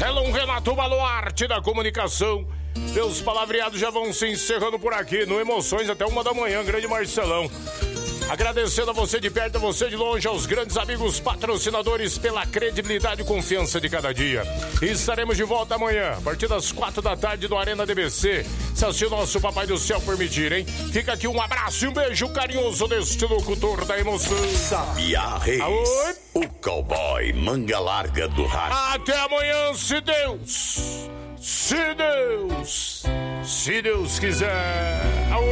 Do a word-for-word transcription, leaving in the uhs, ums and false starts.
Marcelão Renato Baluarte da comunicação. Meus palavreados já vão se encerrando por aqui, no Emoções até uma da manhã, grande Marcelão. Agradecendo a você de perto, a você de longe, aos grandes amigos patrocinadores pela credibilidade e confiança de cada dia. E estaremos de volta amanhã, a partir das quatro da tarde no Arena D B C, se assim o nosso Papai do Céu permitir, hein? Fica aqui um abraço e um beijo carinhoso deste locutor da emoção. Sabiá Reis, Aoi? O cowboy manga larga do rádio. Até amanhã, se Deus, se Deus, se Deus quiser. Aoi?